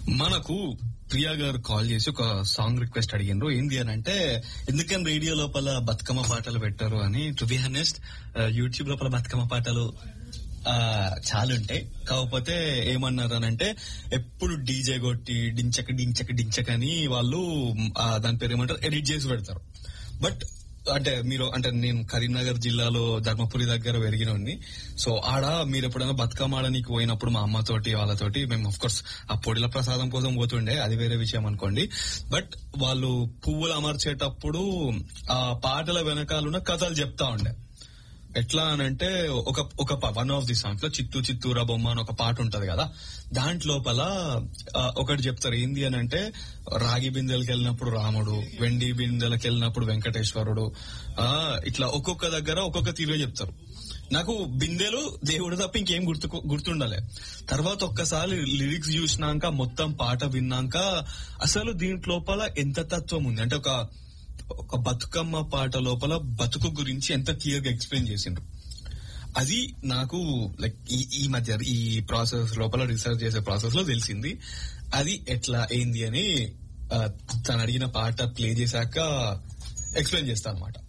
మనకు ప్రియా గారు కాల్ చేసి ఒక సాంగ్ రిక్వెస్ట్ అడిగిండ్రు. ఏంది అని అంటే, ఎందుకని రేడియో లోపల బతుకమ్మ పాటలు పెట్టారు అని. టు బి హానెస్ట్, యూట్యూబ్ లోపల బతుకమ్మ పాటలు చాలా ఉంటాయి. కాకపోతే ఏమన్నారు అని అంటే, ఎప్పుడు డీజే కొట్టి డించక డించక డించక అని వాళ్ళు దాని పేరు ఏమంటారు, ఎడిట్ చేసి పెడతారు. బట్ అంటే మీరు అంటే నేను కరీంనగర్ జిల్లాలో ధర్మపురి దగ్గర పెరిగినోడిని. సో ఆడ మీరు ఎప్పుడైనా బతుకమ్మ ఆడనీకి పోయినప్పుడు మా అమ్మతోటి వాళ్ళతోటి మేము ఆఫ్ కోర్స్ ఆ పొడిల ప్రసాదం కోసం పోతుండే, అది వేరే విషయం అనుకోండి. బట్ వాళ్ళు పువ్వులు అమర్చేటప్పుడు ఆ పాటల వెనకాలన్న కథలు చెప్తా ఉండే. ఎట్లా అని అంటే, ఒక వన్ ఆఫ్ ది సాంగ్స్ లో చిత్తూ చిత్తూరా బొమ్మ అని ఒక పాట ఉంటది కదా, దాంట్లోపల ఒకటి చెప్తారు. ఏంది అని అంటే, రాగి బిందెలకు వెళ్ళినప్పుడు రాముడు, వెండి బిందెలకు వెళ్ళినప్పుడు వెంకటేశ్వరుడు, ఇట్లా ఒక్కొక్క దగ్గర ఒక్కొక్క తీరుగా చెప్తారు. నాకు బిందెలు దేవుడు తప్ప ఇంకేం గుర్తుండాలి. తర్వాత ఒక్కసారి లిరిక్స్ చూసినాక, మొత్తం పాట విన్నాక అసలు దీంట్లోపల ఎంత తత్వం ఉంది అంటే, ఒక బతుకమ్మ పాట లోపల బతుకు గురించి ఎంత క్లియర్ గా ఎక్స్ప్లెయిన్ చేసిండ్రు. అది నాకు లైక్ ఈ మధ్య ఈ ప్రాసెస్ లోపల రీసెర్చ్ చేసే ప్రాసెస్ లో తెలిసింది. అది ఎట్లా ఏంది అని తను అడిగిన పాట ప్లే చేశాక ఎక్స్ప్లెయిన్ చేస్తా అనమాట.